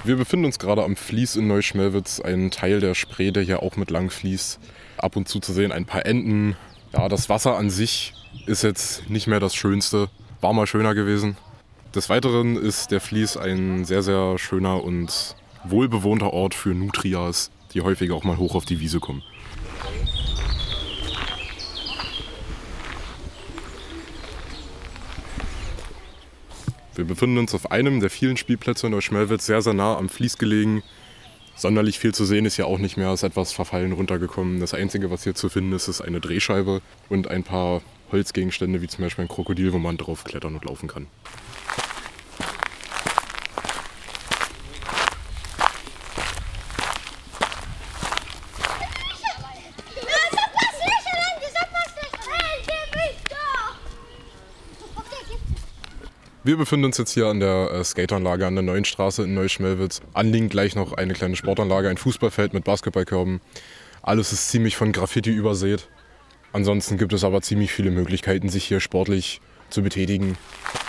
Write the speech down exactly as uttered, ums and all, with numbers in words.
Wir befinden uns gerade am Fließ in Neuschmelwitz, ein Teil der Spree, der hier auch mit lang fließt. Ab und zu zu sehen ein paar Enten. Ja, das Wasser an sich ist jetzt nicht mehr das Schönste, war mal schöner gewesen. Des Weiteren ist der Fließ ein sehr, sehr schöner und wohlbewohnter Ort für Nutrias, die häufig auch mal hoch auf die Wiese kommen. Wir befinden uns auf einem der vielen Spielplätze in Neuschmelwitz, sehr, sehr nah am Fließ gelegen. Sonderlich viel zu sehen ist ja auch nicht mehr, ist etwas verfallen runtergekommen. Das Einzige, was hier zu finden ist, ist eine Drehscheibe und ein paar Holzgegenstände, wie zum Beispiel ein Krokodil, wo man drauf klettern und laufen kann. Wir befinden uns jetzt hier an der äh, Skateranlage an der Neuen Straße in Neuschmelwitz. Anliegend gleich noch eine kleine Sportanlage, ein Fußballfeld mit Basketballkörben. Alles ist ziemlich von Graffiti übersät. Ansonsten gibt es aber ziemlich viele Möglichkeiten, sich hier sportlich zu betätigen.